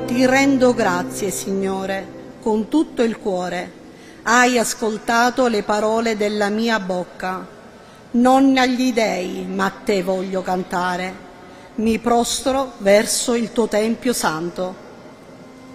Ti rendo grazie, Signore, con tutto il cuore. Hai ascoltato le parole della mia bocca. Non agli dèi, ma a te voglio cantare. Mi prostro verso il tuo Tempio santo.